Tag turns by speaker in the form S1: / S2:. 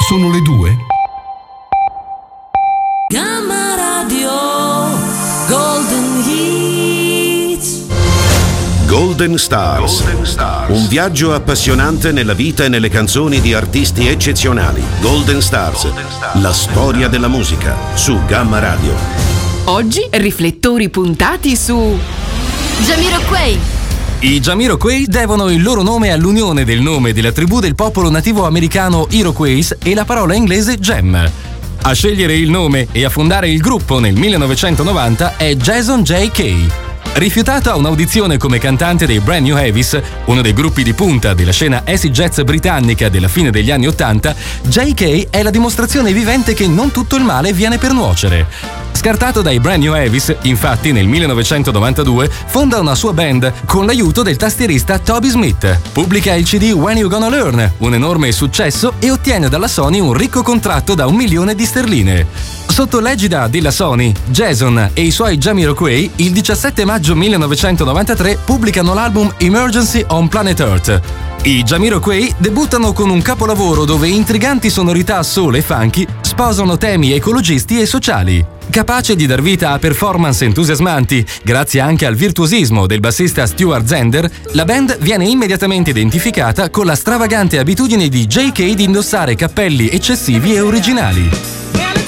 S1: Sono le 2?
S2: Gamma Radio Golden Hits.
S3: Golden Stars. Un viaggio appassionante nella vita e nelle canzoni di artisti eccezionali. Golden Stars. La storia della musica su Gamma Radio.
S4: Oggi riflettori puntati su
S5: Jamiroquai.
S6: I Jamiroquai devono il loro nome all'unione del nome della tribù del popolo nativo americano Iroquois e la parola inglese jam. A scegliere il nome e a fondare il gruppo nel 1990 è Jason J. Kay. Rifiutato a un'audizione come cantante dei Brand New Heavies, uno dei gruppi di punta della scena acid jazz britannica della fine degli anni '80, J.K. è la dimostrazione vivente che non tutto il male viene per nuocere. Scartato dai Brand New Heavies, infatti nel 1992 fonda una sua band con l'aiuto del tastierista Toby Smith, pubblica il CD When You Gonna Learn, un enorme successo, e ottiene dalla Sony un ricco contratto da $1 milione. Sotto l'egida della Sony, Jason e i suoi Jamiroquai il 17 maggio 1993 pubblicano l'album Emergency on Planet Earth. I Jamiroquai debuttano con un capolavoro dove intriganti sonorità soul e funky sposano temi ecologisti e sociali. Capace di dar vita a performance entusiasmanti, grazie anche al virtuosismo del bassista Stuart Zender, la band viene immediatamente identificata con la stravagante abitudine di J.K. di indossare cappelli eccessivi e originali.